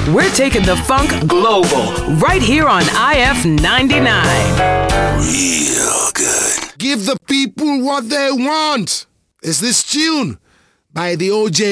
We're taking the funk global right here on IF 99. Real good. Give the people what they want. Is this tune by the OJ